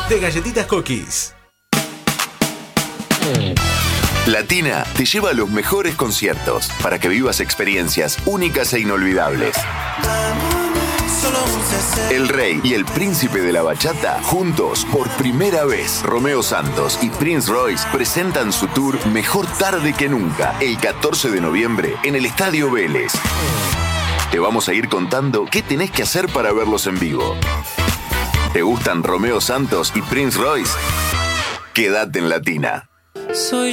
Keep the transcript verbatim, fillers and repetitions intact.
de Galletitas Cookies. Latina te lleva a los mejores conciertos para que vivas experiencias únicas e inolvidables. El Rey y el Príncipe de la Bachata juntos por primera vez. Romeo Santos y Prince Royce presentan su tour Mejor Tarde que Nunca el catorce de noviembre en el Estadio Vélez. Te vamos a ir contando qué tenés que hacer para verlos en vivo. ¿Te gustan Romeo Santos y Prince Royce? Quédate en Latina. Soy